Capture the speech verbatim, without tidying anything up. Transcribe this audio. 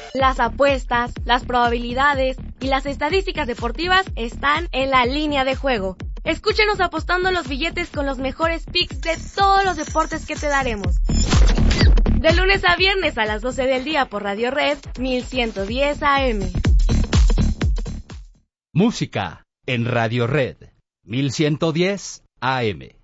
Las apuestas, las probabilidades y las estadísticas deportivas están en La Línea de Juego. Escúchenos apostando los billetes con los mejores picks de todos los deportes que te daremos. De lunes a viernes a las doce del día por Radio Red mil ciento diez A M. Música en Radio Red mil ciento diez A M.